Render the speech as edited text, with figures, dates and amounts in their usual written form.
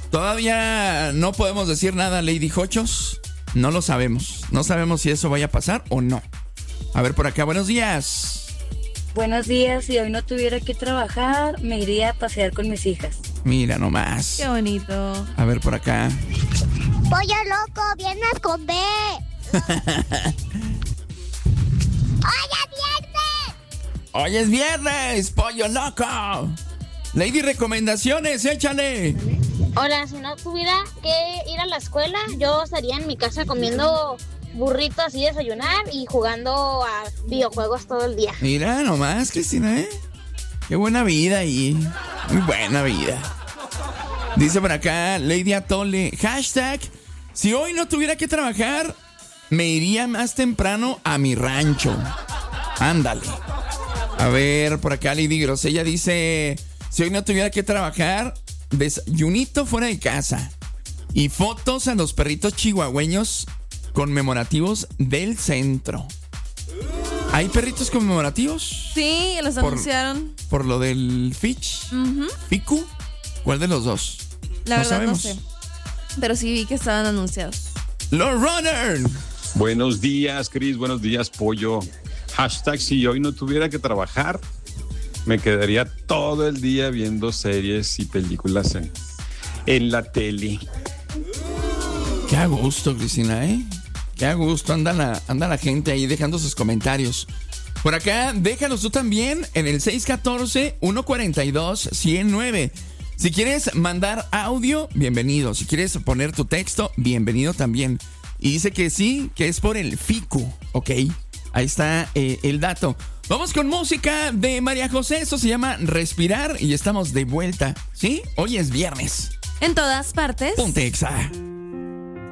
Todavía no podemos decir nada, Lady Jochos. No lo sabemos. No sabemos si eso vaya a pasar o no. A ver por acá, buenos días. Buenos días, si hoy no tuviera que trabajar, me iría a pasear con mis hijas. Mira nomás. Qué bonito. A ver por acá. Pollo loco, vienes con B. Hoy es viernes, pollo loco. Lady, recomendaciones, échale. Hola, si no tuviera que ir a la escuela, yo estaría en mi casa comiendo burritos y desayunar y jugando a videojuegos todo el día. Mira nomás, Cristina, ¿eh? Qué buena vida ahí. Muy buena vida. Dice por acá Lady Atole, hashtag, si hoy no tuviera que trabajar, me iría más temprano a mi rancho. Ándale. A ver, por acá Lady Grosella dice, si hoy no tuviera que trabajar, desayunito fuera de casa y fotos a los perritos chihuahueños conmemorativos del centro. ¿Hay perritos conmemorativos? Sí, los anunciaron. Por lo del Fitch. ¿Ficu? ¿Cuál de los dos? La verdad sabemos. no sé. Pero sí vi que estaban anunciados. ¡Los Runner! Buenos días, Cris. Buenos días, Pollo. Hashtag, si hoy no tuviera que trabajar, me quedaría todo el día viendo series y películas en la tele. Qué a gusto, Cristina, ¿eh? Qué a gusto. Anda la gente ahí dejando sus comentarios. Por acá, déjalos tú también en el 614-142-109. Si quieres mandar audio, bienvenido. Si quieres poner tu texto, bienvenido también. Y dice que sí, que es por el FICU, ¿ok? Ahí está el dato. Vamos con música de María José. Esto se llama Respirar y estamos de vuelta. ¿Sí? Hoy es viernes. En todas partes. Ponte Exa.